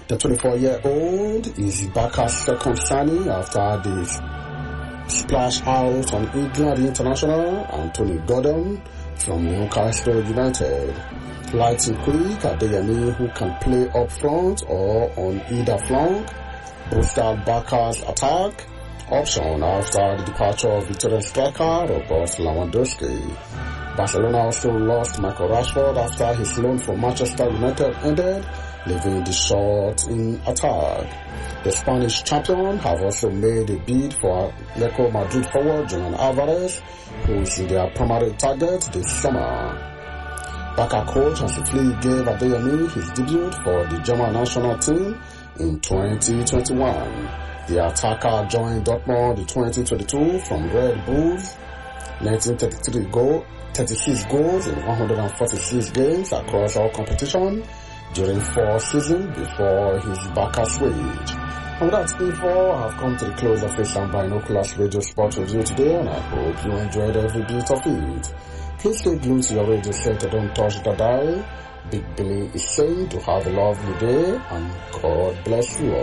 The 24-year-old is Barca's second signing after the splash out on England international Anthony Gordon from Newcastle United. Light and quick, Adeyemi, who can play up front or on either flank, boosted Barca's attack option after the departure of Victorian striker Robert Lewandowski. Barcelona also lost Michael Rashford after his loan from Manchester United ended, leaving the short in attack. The Spanish champion have also made a bid for Atletico Madrid forward Julian Alvarez, who is their primary target this summer. Barca coach Hansi Flick gave Adeyemi his debut for the German national team in 2021. The attacker joined Dortmund in 2022 from Red Bulls, 36 goals in 146 games across all competitions during 4 seasons before his Barca switch. And with that info, I have come to the close of this and Binoculars Radio Sport Review today, and I hope you enjoyed every bit of it. Please stay glued to your radio set and don't touch the dial. Big Billy is saying to have a lovely day and God bless you all.